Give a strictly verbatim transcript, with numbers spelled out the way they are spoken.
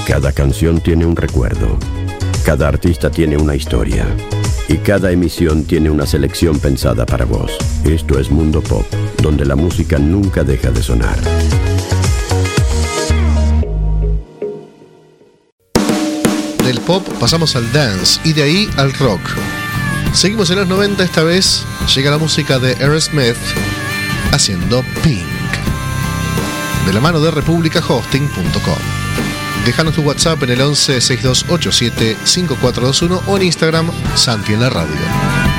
Cada canción tiene un recuerdo, cada artista tiene una historia y cada emisión tiene una selección pensada para vos. Esto es Mundo Pop, donde la música nunca deja de sonar. Del pop pasamos al dance y de ahí al rock. Seguimos en los noventa, esta vez llega la música de Aerosmith haciendo Pink, de la mano de republica hosting punto com. Déjanos tu WhatsApp en el once sesenta y dos ochenta y siete cincuenta y cuatro veintiuno o en Instagram Santi en la radio.